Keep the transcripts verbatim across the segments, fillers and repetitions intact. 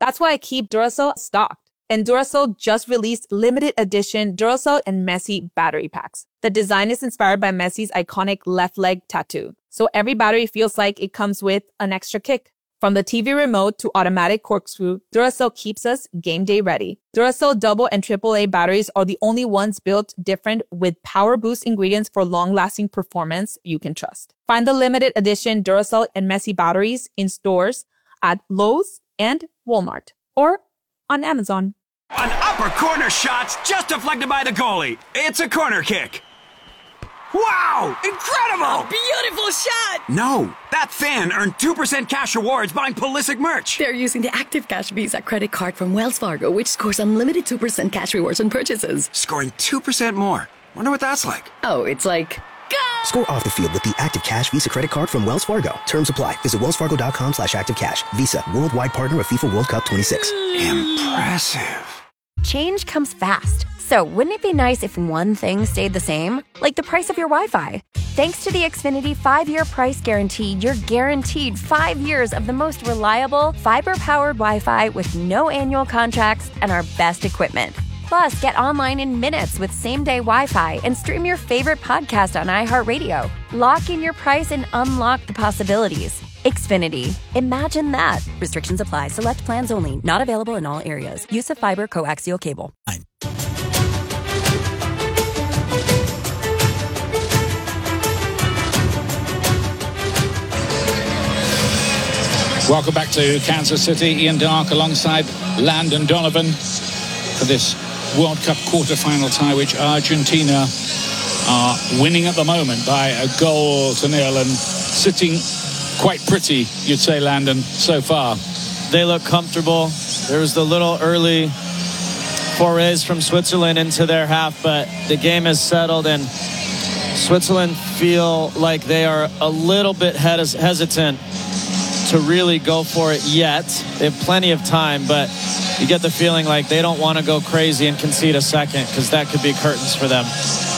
That's why I keep Duracell stocked. And Duracell just released limited edition Duracell and Messi battery packs. The design is inspired by Messi's iconic left leg tattoo. So every battery feels like it comes with an extra kick. From the T V remote to automatic corkscrew, Duracell keeps us game day ready. Duracell double and triple A batteries are the only ones built different with power boost ingredients for long-lasting performance you can trust. Find the limited edition Duracell and Messi batteries in stores at Lowe's and Walmart or on Amazon. An upper corner shot's just deflected by the goalie. It's a corner kick. Wow! Incredible! A beautiful shot! No, that fan earned two percent cash rewards buying Pulisic merch. They're using the Active Cash Visa credit card from Wells Fargo, which scores unlimited two percent cash rewards on purchases. Scoring two percent more. Wonder what that's like. Oh, it's like... Go! Score off the field with the Active Cash Visa credit card from Wells Fargo. Terms apply. Visit wellsfargo.com slash activecash. Visa, worldwide partner of FIFA World Cup twenty-six. Impressive. Change comes fast. So wouldn't it be nice if one thing stayed the same? Like the price of your Wi-Fi. Thanks to the Xfinity five-year price guarantee, you're guaranteed five years of the most reliable, fiber-powered Wi-Fi with no annual contracts and our best equipment. Plus, get online in minutes with same-day Wi-Fi and stream your favorite podcast on iHeartRadio. Lock in your price and unlock the possibilities. Xfinity. Imagine that. Restrictions apply. Select plans only. Not available in all areas. Use of fiber coaxial cable. Welcome back to Kansas City. Ian Darke alongside Landon Donovan for this World Cup quarter-final tie, which Argentina are winning at the moment by a goal to nil and sitting quite pretty, you'd say, Landon, so far. They look comfortable. There was the little early forays from Switzerland into their half, but the game is settled and Switzerland feel like they are a little bit hes- hesitant to really go for it yet. They have plenty of time, but you get the feeling like they don't want to go crazy and concede a second because that could be curtains for them.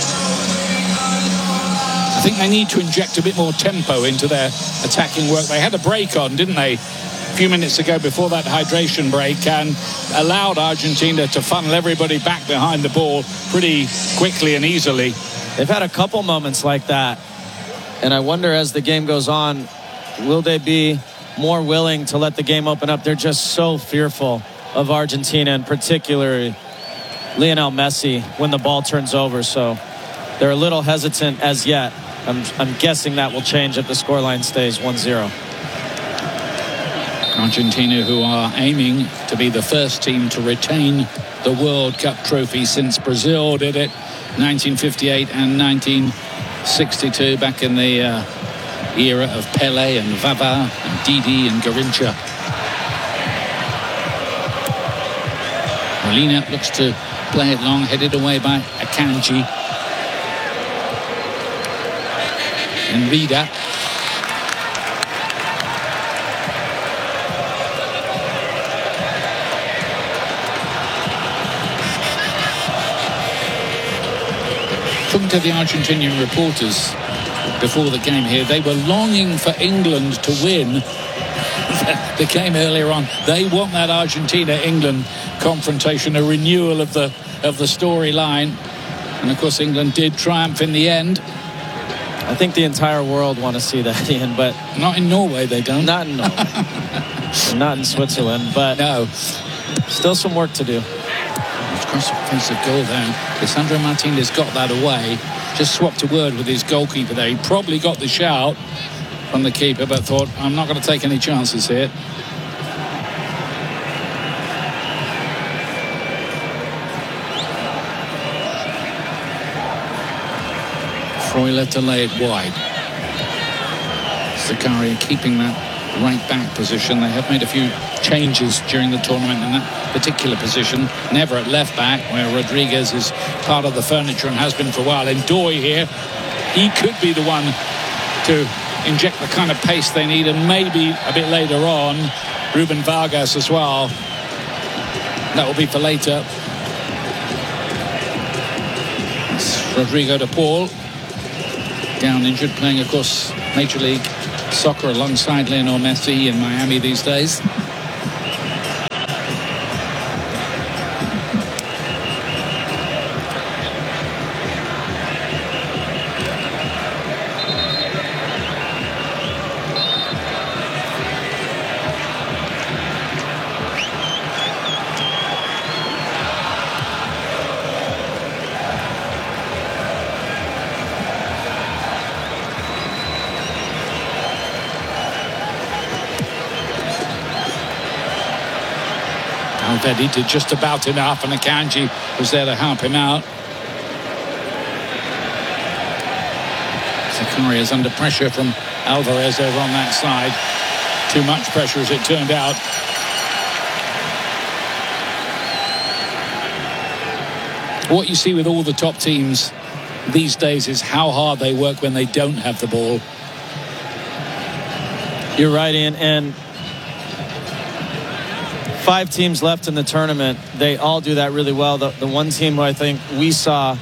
I think they need to inject a bit more tempo into their attacking work. They had a break on, didn't they, a few minutes ago before that hydration break, and allowed Argentina to funnel everybody back behind the ball pretty quickly and easily. They've had a couple moments like that, and I wonder as the game goes on, will they be more willing to let the game open up? They're just so fearful of Argentina, and particularly Lionel Messi when the ball turns over, so they're a little hesitant as yet. I'm, I'm guessing that will change if the scoreline stays one zero. Argentina, who are aiming to be the first team to retain the World Cup trophy since Brazil did it nineteen fifty-eight and nineteen sixty-two, back in the uh, era of Pelé and Vava and Didi and Garrincha. Molina looks to play it long, headed away by Akanji. And Vida. Talking to the Argentinian reporters before the game here, they were longing for England to win the game earlier on. They want that Argentina-England confrontation, a renewal of the of the storyline. And of course England did triumph in the end. I think the entire world want to see that, Ian, but not in Norway they don't. Not in Norway. Not in Switzerland, but no. Still some work to do. Across the face of goal there. Lisandro Martinez got that away. Just swapped a word with his goalkeeper there. He probably got the shout from the keeper, but thought, I'm not going to take any chances here. Freuler to lay it wide. Zakaria keeping that right back position. They have made a few changes during the tournament in that particular position. Never at left back, where Rodriguez is part of the furniture and has been for a while. And Doy here, he could be the one to inject the kind of pace they need, and maybe a bit later on, Ruben Vargas as well. That will be for later. It's Rodrigo de Paul. Down injured, playing, of course, Major League Soccer alongside Lionel Messi in Miami these days. Valverde did just about enough, and Akanji was there to help him out. Zakaria is under pressure from Alvarez over on that side. Too much pressure, as it turned out. What you see with all the top teams these days is how hard they work when they don't have the ball. You're right, Ian. And five teams left in the tournament. They all do that really well. The, the one team who I think we saw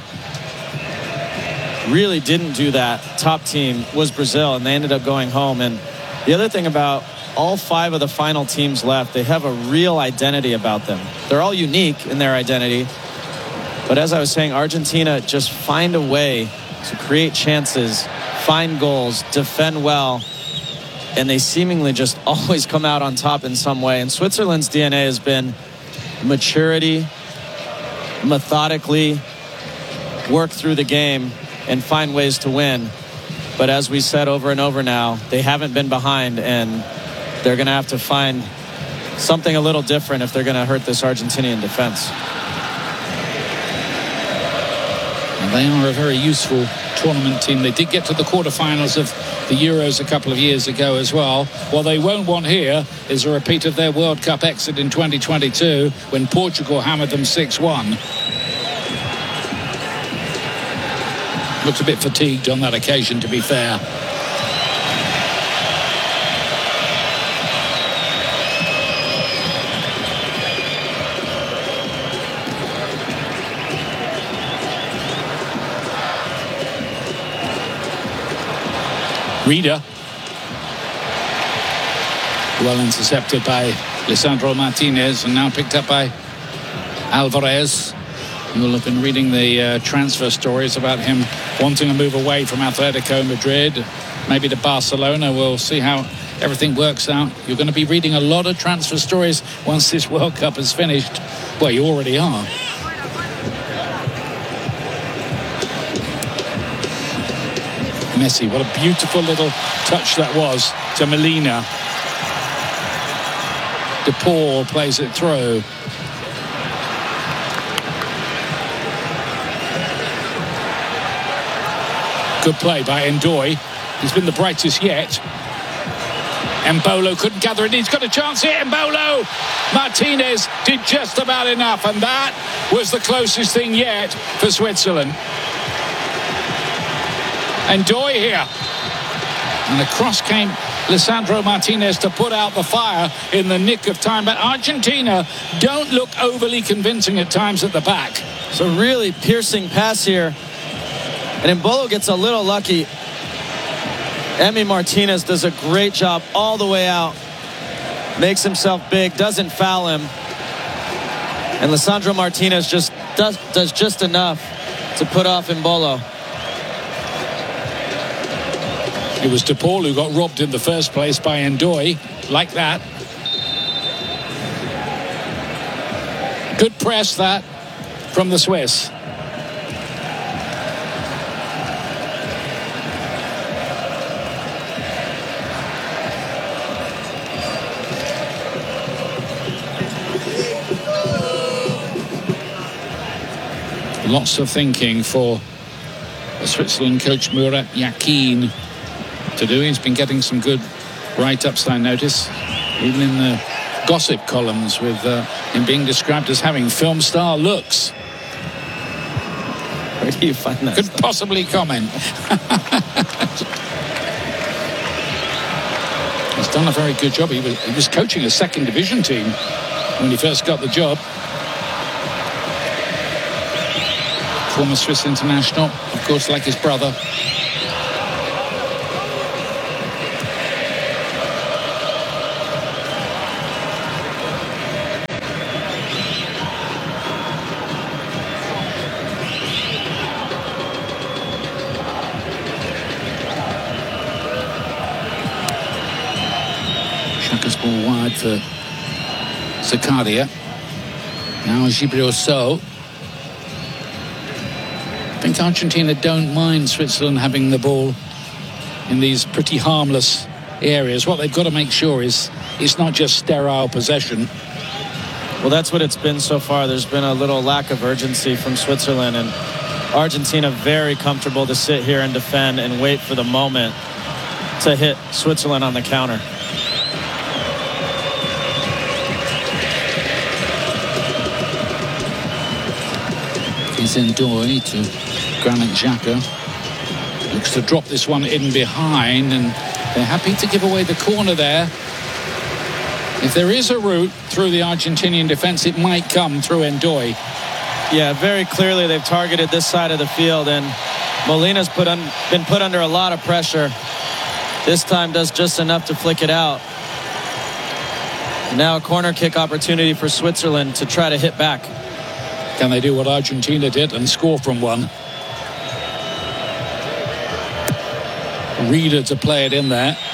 really didn't do that, top team, was Brazil, and they ended up going home. And the other thing about all five of the final teams left, they have a real identity about them. They're all unique in their identity. But as I was saying, Argentina just find a way to create chances, find goals, defend well, and they seemingly just always come out on top in some way. And Switzerland's D N A has been maturity, methodically work through the game and find ways to win. But as we said over and over now, they haven't been behind, and they're going to have to find something a little different if they're going to hurt this Argentinian defense. And they are a very useful tournament team. They did get to the quarterfinals of the Euros a couple of years ago as well. What they won't want here is a repeat of their World Cup exit in twenty twenty-two when Portugal hammered them six one. Looked a bit fatigued on that occasion, to be fair. Reader. Well intercepted by Lisandro Martinez and now picked up by Alvarez. You'll have been reading the uh, transfer stories about him wanting to move away from Atletico Madrid, maybe to Barcelona. We'll see how everything works out. You're going to be reading a lot of transfer stories once this World Cup is finished. Well, you already are. Messi, what a beautiful little touch that was to Molina. De Paul plays it through. Good play by Ndoye. He's been the brightest yet. Embolo couldn't gather it. He's got a chance here. Embolo! Martinez did just about enough, and that was the closest thing yet for Switzerland. Ndoye here. And across came Lisandro Martinez to put out the fire in the nick of time. But Argentina don't look overly convincing at times at the back. So really piercing pass here. And Embolo gets a little lucky. Emi Martinez does a great job all the way out. Makes himself big, doesn't foul him. And Lisandro Martinez just does, does just enough to put off Embolo. It was De Paul who got robbed in the first place by Ndoye, like that. Good press, that, from the Swiss. Lots of thinking for the Switzerland coach Murat Yakin to do. He's been getting some good write-ups, I notice, even in the gossip columns, with uh, him being described as having film star looks. Where do you find that? Could stuff? possibly comment. He's done a very good job. He was, he was coaching a second division team when he first got the job. Former Swiss international, of course, like his brother. Xhaka's ball wide for Zakaria. Now Gibril So. I think Argentina don't mind Switzerland having the ball in these pretty harmless areas. What they've got to make sure is it's not just sterile possession. Well, that's what it's been so far. There's been a little lack of urgency from Switzerland, and Argentina very comfortable to sit here and defend and wait for the moment to hit Switzerland on the counter. He's Ndoye to Granit Xhaka. Looks to drop this one in behind, and they're happy to give away the corner there. If there is a route through the Argentinian defense, it might come through Ndoye. Yeah, very clearly they've targeted this side of the field, and Molina's put un, been put under a lot of pressure. This time does just enough to flick it out. Now a corner kick opportunity for Switzerland to try to hit back. Can they do what Argentina did and score from one? Reader to play it in there.